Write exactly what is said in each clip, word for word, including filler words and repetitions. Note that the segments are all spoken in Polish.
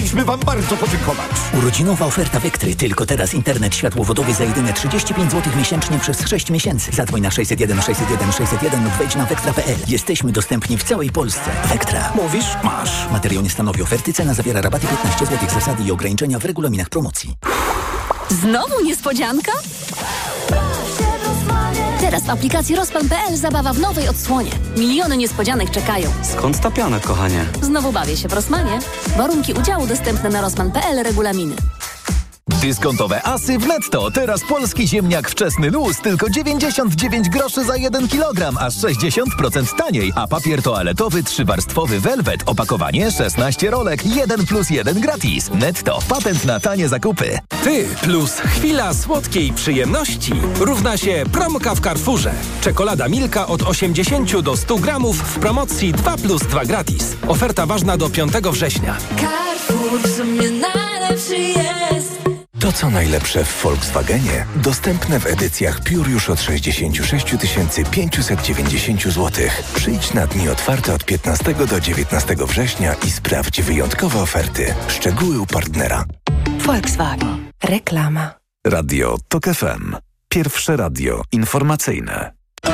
Chcieliśmy wam bardzo podziękować. Urodzinowa oferta Vectry. Tylko teraz internet światłowodowy za jedyne trzydzieści pięć złotych miesięcznie przez sześć miesięcy. Zadzwoń na sześćset jeden sześćset jeden sześćset jeden lub wejdź na vectra kropka p l. Jesteśmy dostępni w całej Polsce. Vectra. Mówisz? Masz. Materiał nie stanowi oferty. Cena zawiera rabaty piętnaście złotych. Zasady i ograniczenia w regulaminach promocji. Znowu niespodzianka? Teraz w aplikacji Rozpan kropka p l zabawa w nowej odsłonie. Miliony niespodzianek czekają. Skąd ta piana, kochanie? Znowu bawię się w Rossmanie. Warunki udziału dostępne na rozpan kropka p l, regulaminy. Dyskontowe asy w Netto. Teraz polski ziemniak wczesny luz tylko dziewięćdziesiąt dziewięć groszy za jeden kilogram, aż sześćdziesiąt procent taniej. A papier toaletowy trzywarstwowy Velvet, opakowanie szesnaście rolek, jeden plus jeden gratis. Netto. Patent na tanie zakupy. Ty plus chwila słodkiej przyjemności równa się promka w Carrefourze. Czekolada Milka od osiemdziesiąt do stu gramów w promocji dwa plus dwa gratis. Oferta ważna do piątego września. Carrefour w sumie najlepszy jest. To, co najlepsze w Volkswagenie, dostępne w edycjach Pure już od sześćdziesiąt sześć tysięcy pięćset dziewięćdziesiąt złotych. Przyjdź na dni otwarte od piętnastego do dziewiętnastego września i sprawdź wyjątkowe oferty. Szczegóły u partnera. Volkswagen. Reklama. Radio Tok F M. Pierwsze radio informacyjne.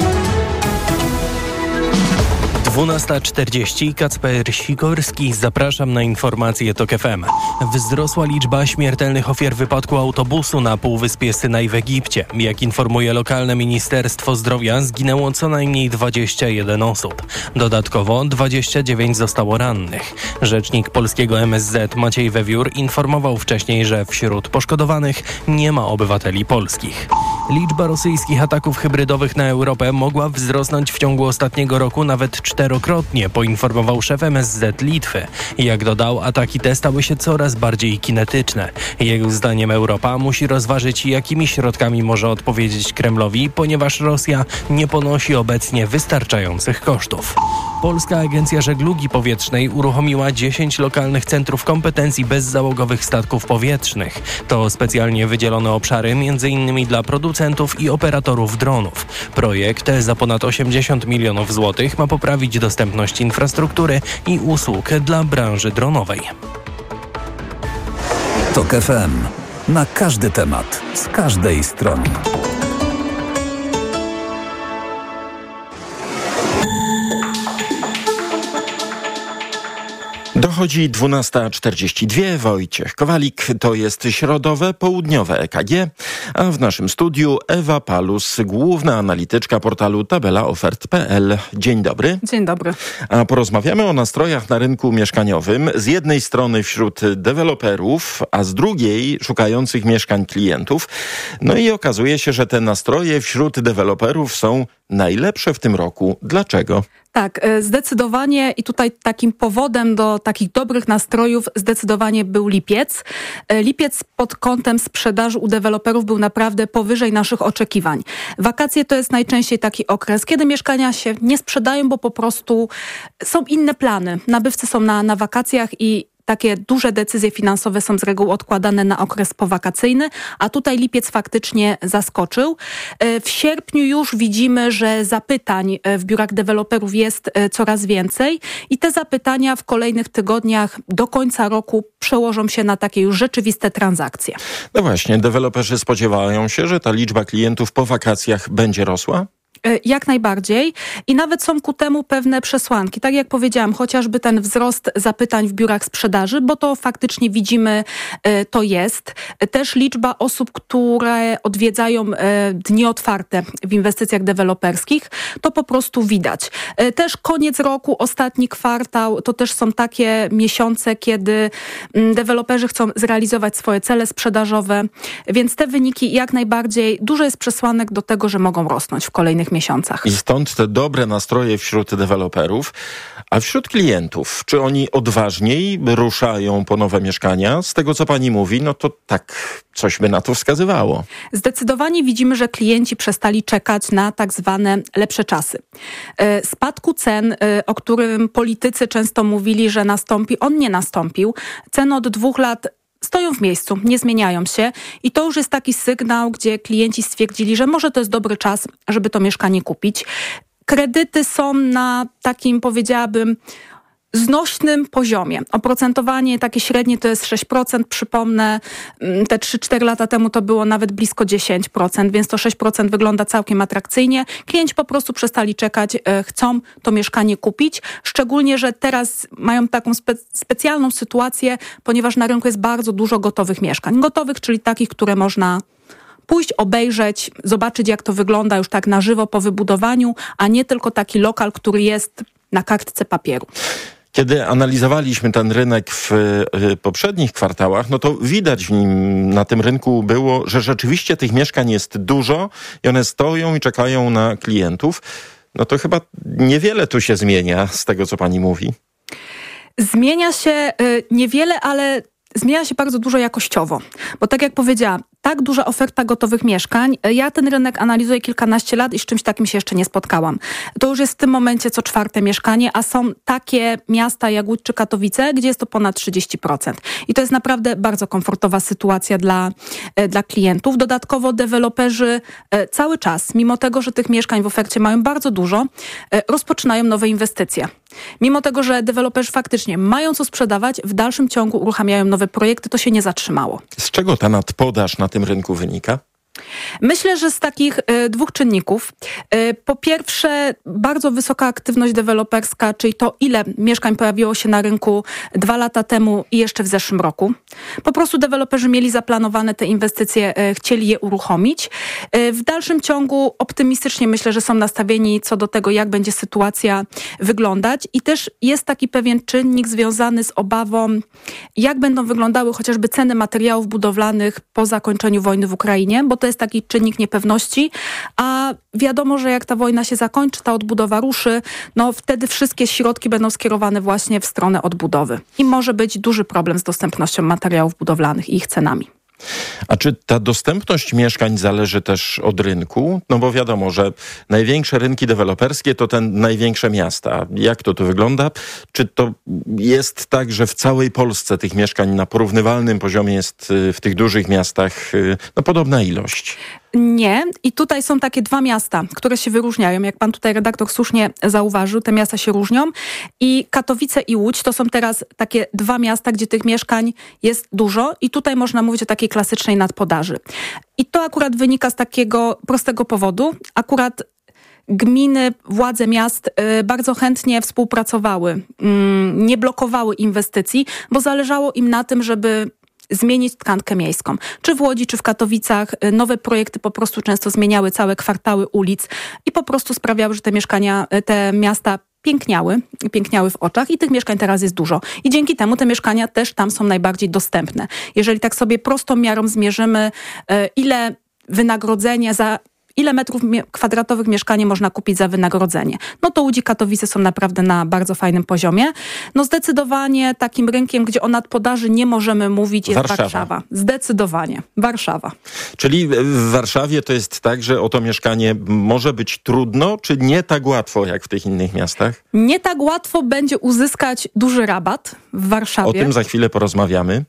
dwunasta czterdzieści. Kacper Sikorski. Zapraszam na informacje Tok F M. Wzrosła liczba śmiertelnych ofiar wypadku autobusu na Półwyspie Synaj w Egipcie. Jak informuje lokalne Ministerstwo Zdrowia, zginęło co najmniej dwadzieścia jeden osób. Dodatkowo dwadzieścia dziewięć zostało rannych. Rzecznik polskiego M S Z Maciej Wewiór informował wcześniej, że wśród poszkodowanych nie ma obywateli polskich. Liczba rosyjskich ataków hybrydowych na Europę mogła wzrosnąć w ciągu ostatniego roku nawet czterokrotnie, poinformował szef M S Z Litwy. Jak dodał, ataki te stały się coraz bardziej kinetyczne. Jego zdaniem Europa musi rozważyć, jakimi środkami może odpowiedzieć Kremlowi, ponieważ Rosja nie ponosi obecnie wystarczających kosztów. Polska Agencja Żeglugi Powietrznej uruchomiła dziesięć lokalnych centrów kompetencji bezzałogowych statków powietrznych. To specjalnie wydzielone obszary m.in. dla producentów i operatorów dronów. Projekt za ponad osiemdziesiąt milionów złotych ma poprawić dostępność infrastruktury i usług dla branży dronowej. Tok F M. Na każdy temat, z każdej strony. Dochodzi dwunasta czterdzieści dwa. Wojciech Kowalik. To jest środowe, południowe E K G, a w naszym studiu Ewa Palus, główna analityczka portalu tabela ofert kropka p l. Dzień dobry. Dzień dobry. A porozmawiamy o nastrojach na rynku mieszkaniowym. Z jednej strony wśród deweloperów, a z drugiej szukających mieszkań klientów. No i okazuje się, że te nastroje wśród deweloperów są najlepsze w tym roku. Dlaczego? Tak, zdecydowanie i tutaj takim powodem do takich dobrych nastrojów zdecydowanie był lipiec. Lipiec pod kątem sprzedaży u deweloperów był naprawdę powyżej naszych oczekiwań. Wakacje to jest najczęściej taki okres, kiedy mieszkania się nie sprzedają, bo po prostu są inne plany. Nabywcy są na, na wakacjach i takie duże decyzje finansowe są z reguły odkładane na okres powakacyjny, a tutaj lipiec faktycznie zaskoczył. W sierpniu już widzimy, że zapytań w biurach deweloperów jest coraz więcej i te zapytania w kolejnych tygodniach do końca roku przełożą się na takie już rzeczywiste transakcje. No właśnie, deweloperzy spodziewają się, że ta liczba klientów po wakacjach będzie rosła? Jak najbardziej i nawet są ku temu pewne przesłanki. Tak jak powiedziałam, chociażby ten wzrost zapytań w biurach sprzedaży, bo to faktycznie widzimy, to jest. Też liczba osób, które odwiedzają dni otwarte w inwestycjach deweloperskich, to po prostu widać. Też koniec roku, ostatni kwartał, to też są takie miesiące, kiedy deweloperzy chcą zrealizować swoje cele sprzedażowe, więc te wyniki jak najbardziej, dużo jest przesłanek do tego, że mogą rosnąć w kolejnych miesiącach. I stąd te dobre nastroje wśród deweloperów. A wśród klientów, czy oni odważniej ruszają po nowe mieszkania? Z tego, co pani mówi, no to tak coś by na to wskazywało. Zdecydowanie widzimy, że klienci przestali czekać na tak zwane lepsze czasy. Spadku cen, o którym politycy często mówili, że nastąpi, on nie nastąpił. Ceny od dwóch lat stoją w miejscu, nie zmieniają się i to już jest taki sygnał, gdzie klienci stwierdzili, że może to jest dobry czas, żeby to mieszkanie kupić. Kredyty są na takim, powiedziałabym, znośnym poziomie. Oprocentowanie takie średnie to jest sześć procent. Przypomnę, te trzy cztery lata temu to było nawet blisko dziesięć procent, więc to sześć procent wygląda całkiem atrakcyjnie. Klienci po prostu przestali czekać, chcą to mieszkanie kupić. Szczególnie, że teraz mają taką spe- specjalną sytuację, ponieważ na rynku jest bardzo dużo gotowych mieszkań. Gotowych, czyli takich, które można pójść, obejrzeć, zobaczyć, jak to wygląda już tak na żywo po wybudowaniu, a nie tylko taki lokal, który jest na kartce papieru. Kiedy analizowaliśmy ten rynek w y, poprzednich kwartałach, no to widać w nim, na tym rynku było, że rzeczywiście tych mieszkań jest dużo i one stoją i czekają na klientów. No to chyba niewiele tu się zmienia z tego, co pani mówi. Zmienia się y, niewiele, ale zmienia się bardzo dużo jakościowo. Bo tak jak powiedziałam, tak duża oferta gotowych mieszkań. Ja ten rynek analizuję kilkanaście lat i z czymś takim się jeszcze nie spotkałam. To już jest w tym momencie co czwarte mieszkanie, a są takie miasta jak Łódź czy Katowice, gdzie jest to ponad trzydzieści procent. I to jest naprawdę bardzo komfortowa sytuacja dla, dla klientów. Dodatkowo deweloperzy cały czas, mimo tego, że tych mieszkań w ofercie mają bardzo dużo, rozpoczynają nowe inwestycje. Mimo tego, że deweloperzy faktycznie mają co sprzedawać, w dalszym ciągu uruchamiają nowe projekty, to się nie zatrzymało. Z czego ta nadpodaż na tym rynku wynika? Myślę, że z takich y, dwóch czynników. Y, po pierwsze, bardzo wysoka aktywność deweloperska, czyli to, ile mieszkań pojawiło się na rynku dwa lata temu i jeszcze w zeszłym roku. Po prostu deweloperzy mieli zaplanowane te inwestycje, y, chcieli je uruchomić. Y, w dalszym ciągu optymistycznie myślę, że są nastawieni co do tego, jak będzie sytuacja wyglądać. I też jest taki pewien czynnik związany z obawą, jak będą wyglądały chociażby ceny materiałów budowlanych po zakończeniu wojny w Ukrainie, bo to jest taki czynnik niepewności, a wiadomo, że jak ta wojna się zakończy, ta odbudowa ruszy, no wtedy wszystkie środki będą skierowane właśnie w stronę odbudowy. I może być duży problem z dostępnością materiałów budowlanych i ich cenami. A czy ta dostępność mieszkań zależy też od rynku? No bo wiadomo, że największe rynki deweloperskie to te największe miasta. Jak to tu wygląda? Czy to jest tak, że w całej Polsce tych mieszkań na porównywalnym poziomie jest w tych dużych miastach no, podobna ilość? Nie. I tutaj są takie dwa miasta, które się wyróżniają. Jak pan tutaj redaktor słusznie zauważył, te miasta się różnią. I Katowice i Łódź to są teraz takie dwa miasta, gdzie tych mieszkań jest dużo. I tutaj można mówić o takiej klasycznej nadpodaży. I to akurat wynika z takiego prostego powodu. Akurat gminy, władze miast y, bardzo chętnie współpracowały, y, nie blokowały inwestycji, bo zależało im na tym, żeby zmienić tkankę miejską. Czy w Łodzi, czy w Katowicach nowe projekty po prostu często zmieniały całe kwartały ulic i po prostu sprawiały, że te mieszkania, te miasta piękniały, piękniały w oczach i tych mieszkań teraz jest dużo. I dzięki temu te mieszkania też tam są najbardziej dostępne. Jeżeli tak sobie prostą miarą zmierzymy, ile wynagrodzenia za ile metrów kwadratowych mieszkanie można kupić za wynagrodzenie. No to Łódź i Katowice są naprawdę na bardzo fajnym poziomie. No zdecydowanie takim rynkiem, gdzie o nadpodaży nie możemy mówić, jest Warszawa. Warszawa. Zdecydowanie. Warszawa. Czyli w Warszawie to jest tak, że o to mieszkanie może być trudno, czy nie tak łatwo jak w tych innych miastach? Nie tak łatwo będzie uzyskać duży rabat w Warszawie. O tym za chwilę porozmawiamy.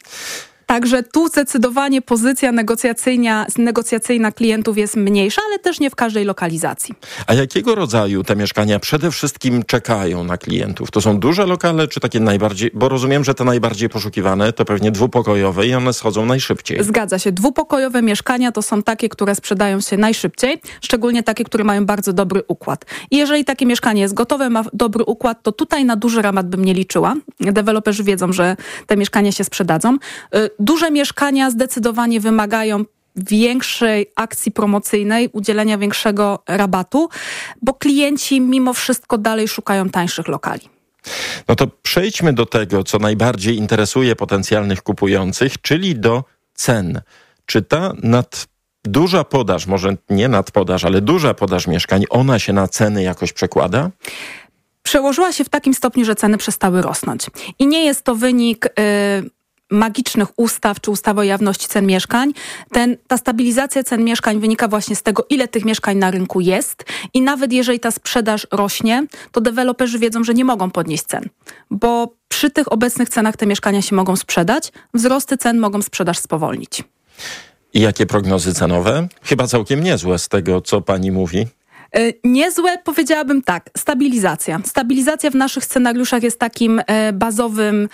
Także tu zdecydowanie pozycja negocjacyjna, negocjacyjna klientów jest mniejsza, ale też nie w każdej lokalizacji. A jakiego rodzaju te mieszkania przede wszystkim czekają na klientów? To są duże lokale, czy takie najbardziej, bo rozumiem, że te najbardziej poszukiwane to pewnie dwupokojowe i one schodzą najszybciej. Zgadza się. Dwupokojowe mieszkania to są takie, które sprzedają się najszybciej, szczególnie takie, które mają bardzo dobry układ. I jeżeli takie mieszkanie jest gotowe, ma dobry układ, to tutaj na duży rabat bym nie liczyła. Deweloperzy wiedzą, że te mieszkania się sprzedadzą. Duże mieszkania zdecydowanie wymagają większej akcji promocyjnej, udzielenia większego rabatu, bo klienci mimo wszystko dalej szukają tańszych lokali. No to przejdźmy do tego, co najbardziej interesuje potencjalnych kupujących, czyli do cen. Czy ta nad duża podaż, może nie nadpodaż, ale duża podaż mieszkań, ona się na ceny jakoś przekłada? Przełożyła się w takim stopniu, że ceny przestały rosnąć. I nie jest to wynik Yy, magicznych ustaw czy ustawy o jawności cen mieszkań. Ten, ta stabilizacja cen mieszkań wynika właśnie z tego, ile tych mieszkań na rynku jest i nawet jeżeli ta sprzedaż rośnie, to deweloperzy wiedzą, że nie mogą podnieść cen, bo przy tych obecnych cenach te mieszkania się mogą sprzedać, wzrosty cen mogą sprzedaż spowolnić. I jakie prognozy cenowe? Chyba całkiem niezłe z tego, co pani mówi. Niezłe, powiedziałabym tak, stabilizacja. Stabilizacja w naszych scenariuszach jest takim bazowym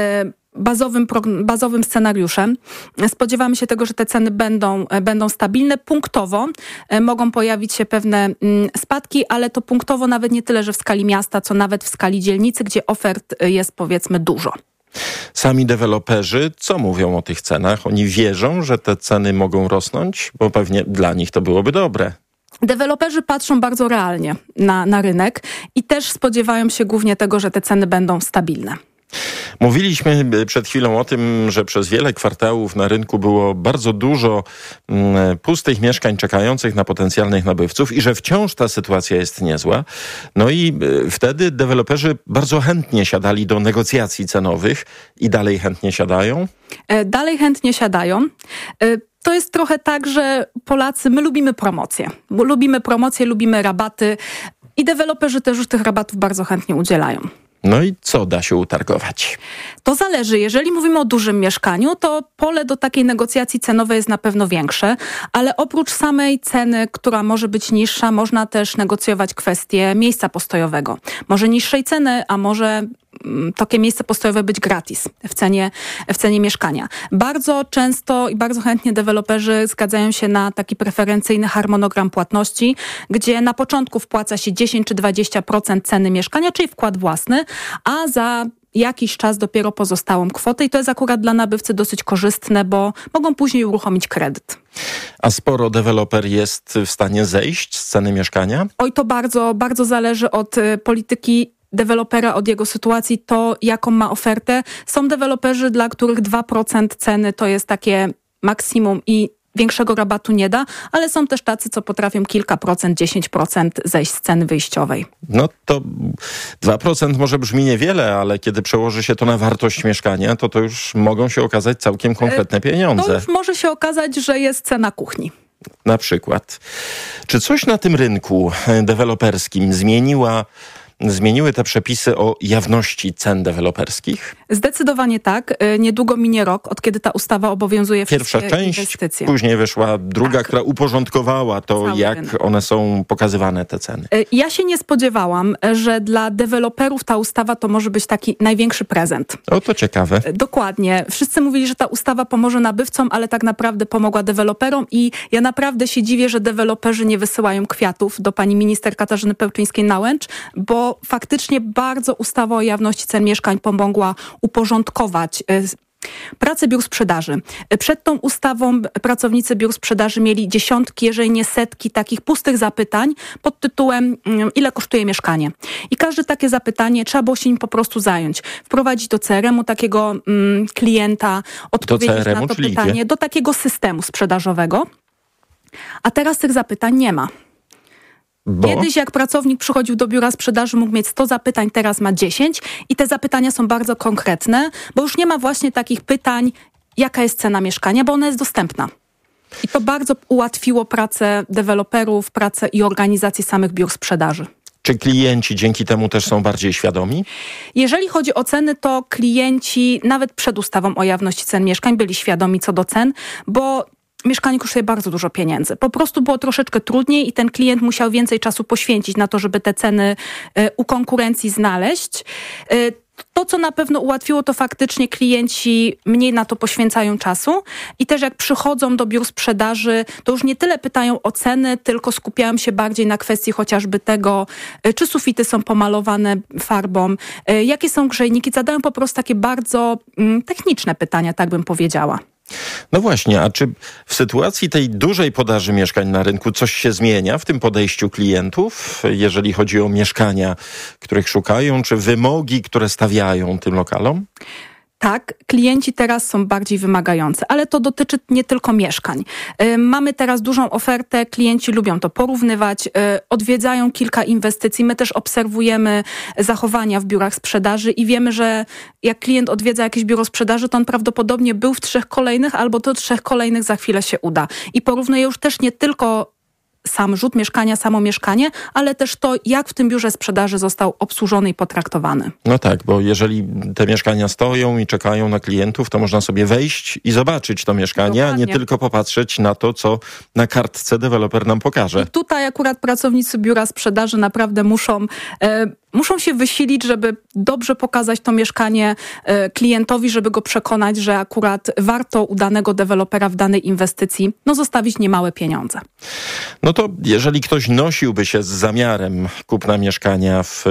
Bazowym, bazowym scenariuszem. Spodziewamy się tego, że te ceny będą, będą stabilne. Punktowo mogą pojawić się pewne spadki, ale to punktowo nawet nie tyle, że w skali miasta, co nawet w skali dzielnicy, gdzie ofert jest powiedzmy dużo. Sami deweloperzy co mówią o tych cenach? Oni wierzą, że te ceny mogą rosnąć? Bo pewnie dla nich to byłoby dobre. Deweloperzy patrzą bardzo realnie na, na rynek i też spodziewają się głównie tego, że te ceny będą stabilne. Mówiliśmy przed chwilą o tym, że przez wiele kwartałów na rynku było bardzo dużo mm, pustych mieszkań czekających na potencjalnych nabywców i że wciąż ta sytuacja jest niezła. No i y, wtedy deweloperzy bardzo chętnie siadali do negocjacji cenowych i dalej chętnie siadają? E, dalej chętnie siadają. E, To jest trochę tak, że Polacy, my lubimy promocje. Bo lubimy promocje, lubimy rabaty i deweloperzy też już tych rabatów bardzo chętnie udzielają. No i co da się utargować? To zależy. Jeżeli mówimy o dużym mieszkaniu, to pole do takiej negocjacji cenowej jest na pewno większe, ale oprócz samej ceny, która może być niższa, można też negocjować kwestię miejsca postojowego. Może niższej ceny, a może takie miejsce postojowe być gratis w cenie, w cenie mieszkania. Bardzo często i bardzo chętnie deweloperzy zgadzają się na taki preferencyjny harmonogram płatności, gdzie na początku wpłaca się dziesięć czy dwadzieścia procent ceny mieszkania, czyli wkład własny, a za jakiś czas dopiero pozostałą kwotę i to jest akurat dla nabywcy dosyć korzystne, bo mogą później uruchomić kredyt. A sporo deweloper jest w stanie zejść z ceny mieszkania? Oj, to bardzo, bardzo zależy od y, polityki dewelopera, od jego sytuacji, to jaką ma ofertę. Są deweloperzy, dla których dwa procent ceny to jest takie maksimum i większego rabatu nie da, ale są też tacy, co potrafią kilka procent, dziesięć procent zejść z ceny wyjściowej. No to dwa procent może brzmi niewiele, ale kiedy przełoży się to na wartość mieszkania, to to już mogą się okazać całkiem konkretne pieniądze. To już może się okazać, że jest cena kuchni. Na przykład. Czy coś na tym rynku deweloperskim zmieniła Zmieniły te przepisy o jawności cen deweloperskich? Zdecydowanie tak. Niedługo minie rok, od kiedy ta ustawa obowiązuje wszystkie Pierwsza część, inwestycje. Później wyszła druga, tak, która uporządkowała to, Cały jak rynek. One są pokazywane, te ceny. Ja się nie spodziewałam, że dla deweloperów ta ustawa to może być taki największy prezent. O, to ciekawe. Dokładnie. Wszyscy mówili, że ta ustawa pomoże nabywcom, ale tak naprawdę pomogła deweloperom i ja naprawdę się dziwię, że deweloperzy nie wysyłają kwiatów do pani minister Katarzyny Pełczyńskiej-Nałęcz, bo faktycznie bardzo ustawa o jawności cen mieszkań pomogła uporządkować pracę biur sprzedaży. Przed tą ustawą pracownicy biur sprzedaży mieli dziesiątki, jeżeli nie setki takich pustych zapytań pod tytułem ile kosztuje mieszkanie. I każde takie zapytanie trzeba było się nim po prostu zająć. Wprowadzić do C R M u takiego mm, klienta, odpowiedzieć do C R M u, na to czyli pytanie, gdzie? Do takiego systemu sprzedażowego. A teraz tych zapytań nie ma. Bo? Kiedyś jak pracownik przychodził do biura sprzedaży, mógł mieć sto zapytań, teraz ma dziesięć i te zapytania są bardzo konkretne, bo już nie ma właśnie takich pytań, jaka jest cena mieszkania, bo ona jest dostępna. I to bardzo ułatwiło pracę deweloperów, pracę i organizacji samych biur sprzedaży. Czy klienci dzięki temu też są bardziej świadomi? Jeżeli chodzi o ceny, to klienci nawet przed ustawą o jawności cen mieszkań byli świadomi co do cen, bo mieszkanie kosztuje bardzo dużo pieniędzy. Po prostu było troszeczkę trudniej i ten klient musiał więcej czasu poświęcić na to, żeby te ceny u konkurencji znaleźć. To, co na pewno ułatwiło, to faktycznie klienci mniej na to poświęcają czasu i też jak przychodzą do biur sprzedaży, to już nie tyle pytają o ceny, tylko skupiają się bardziej na kwestii chociażby tego, czy sufity są pomalowane farbą, jakie są grzejniki. Zadają po prostu takie bardzo mm, techniczne pytania, tak bym powiedziała. No właśnie, a czy w sytuacji tej dużej podaży mieszkań na rynku coś się zmienia w tym podejściu klientów, jeżeli chodzi o mieszkania, których szukają, czy wymogi, które stawiają tym lokalom? Tak, klienci teraz są bardziej wymagający, ale to dotyczy nie tylko mieszkań. Yy, mamy teraz dużą ofertę, klienci lubią to porównywać, yy, odwiedzają kilka inwestycji. My też obserwujemy zachowania w biurach sprzedaży i wiemy, że jak klient odwiedza jakieś biuro sprzedaży, to on prawdopodobnie był w trzech kolejnych albo do trzech kolejnych za chwilę się uda. I porównuje już też nie tylko sam rzut mieszkania, samo mieszkanie, ale też to, jak w tym biurze sprzedaży został obsłużony i potraktowany. No tak, bo jeżeli te mieszkania stoją i czekają na klientów, to można sobie wejść i zobaczyć to mieszkanie, Dokładnie. a nie tylko popatrzeć na to, co na kartce deweloper nam pokaże. I tutaj akurat pracownicy biura sprzedaży naprawdę muszą e, muszą się wysilić, żeby dobrze pokazać to mieszkanie e, klientowi, żeby go przekonać, że akurat warto u danego dewelopera w danej inwestycji no, zostawić niemałe pieniądze. No to jeżeli ktoś nosiłby się z zamiarem kupna mieszkania w,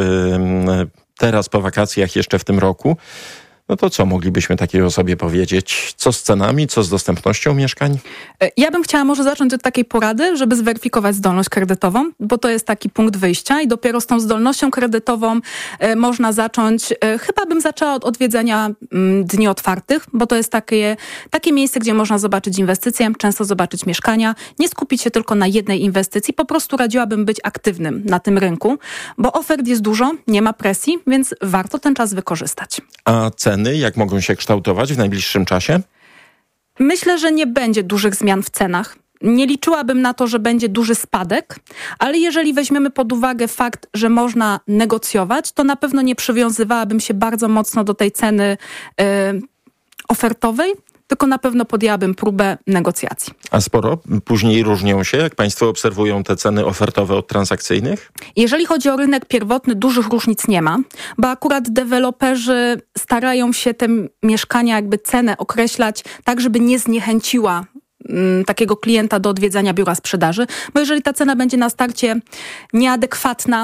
teraz po wakacjach jeszcze w tym roku, no to co moglibyśmy takiej osobie powiedzieć? Co z cenami, co z dostępnością mieszkań? Ja bym chciała może zacząć od takiej porady, żeby zweryfikować zdolność kredytową, bo to jest taki punkt wyjścia i dopiero z tą zdolnością kredytową e, można zacząć. E, chyba bym zaczęła od odwiedzenia m, dni otwartych, bo to jest takie, takie miejsce, gdzie można zobaczyć inwestycje, często zobaczyć mieszkania, nie skupić się tylko na jednej inwestycji. Po prostu radziłabym być aktywnym na tym rynku, bo ofert jest dużo, nie ma presji, więc warto ten czas wykorzystać. A ceny jak mogą się kształtować w najbliższym czasie? Myślę, że nie będzie dużych zmian w cenach. Nie liczyłabym na to, że będzie duży spadek, ale jeżeli weźmiemy pod uwagę fakt, że można negocjować, to na pewno nie przywiązywałabym się bardzo mocno do tej ceny yy, ofertowej, tylko na pewno podjęłabym próbę negocjacji. A sporo później różnią się, jak państwo obserwują te ceny ofertowe od transakcyjnych? Jeżeli chodzi o rynek pierwotny, dużych różnic nie ma, bo akurat deweloperzy starają się te mieszkania, jakby cenę określać tak, żeby nie zniechęciła takiego klienta do odwiedzania biura sprzedaży, bo jeżeli ta cena będzie na starcie nieadekwatna,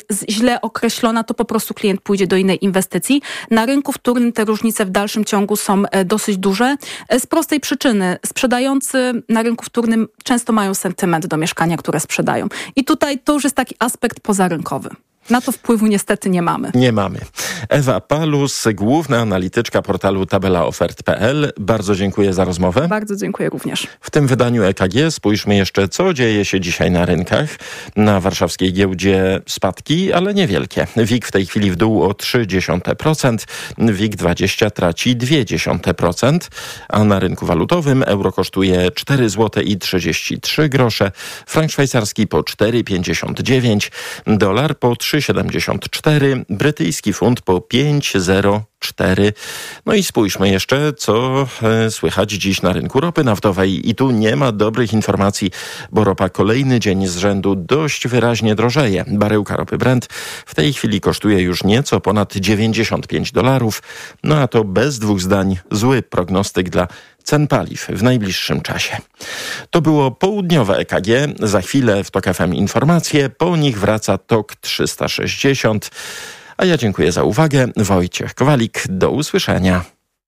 źle określona, to po prostu klient pójdzie do innej inwestycji. Na rynku wtórnym te różnice w dalszym ciągu są dosyć duże. Z prostej przyczyny sprzedający na rynku wtórnym często mają sentyment do mieszkania, które sprzedają. I tutaj to już jest taki aspekt pozarynkowy. Na to wpływu niestety nie mamy. Nie mamy. Ewa Palus, główna analityczka portalu tabela ofert kropka p l. Bardzo dziękuję za rozmowę. Bardzo dziękuję również. W tym wydaniu E K G spójrzmy jeszcze, co dzieje się dzisiaj na rynkach. Na warszawskiej giełdzie spadki, ale niewielkie. W I K w tej chwili w dół o trzy dziesiąte procent. W I K dwadzieścia traci dwa dziesiąte procent. A na rynku walutowym euro kosztuje cztery złote i trzydzieści trzy grosze. Frank szwajcarski po cztery pięćdziesiąt dziewięć. Dolar po trzy siedemdziesiąt cztery, brytyjski funt po pięć zero cztery. No i spójrzmy jeszcze, co e, słychać dziś na rynku ropy naftowej. I tu nie ma dobrych informacji, bo ropa kolejny dzień z rzędu dość wyraźnie drożeje. Baryłka ropy Brent w tej chwili kosztuje już nieco ponad dziewięćdziesiąt pięć dolarów. No a to bez dwóch zdań zły prognostyk dla cen paliw w najbliższym czasie. To było południowe E K G. Za chwilę w TOK F M informacje. Po nich wraca TOK trzysta sześćdziesiąt. A ja dziękuję za uwagę. Wojciech Kowalik. Do usłyszenia.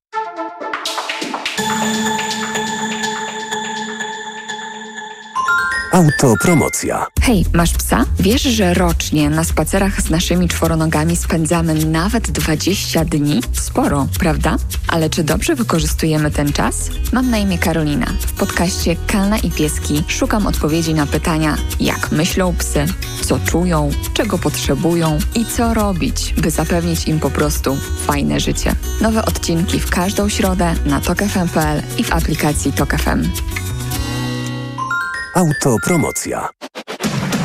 Autopromocja. Hej, masz psa? Wiesz, że rocznie na spacerach z naszymi czworonogami spędzamy nawet dwadzieścia dni? Sporo, prawda? Ale czy dobrze wykorzystujemy ten czas? Mam na imię Karolina. W podcaście Kalna i Pieski szukam odpowiedzi na pytania, jak myślą psy, co czują, czego potrzebują i co robić, by zapewnić im po prostu fajne życie. Nowe odcinki w każdą środę na tok f m kropka p l i w aplikacji Tok F M. Autopromocja.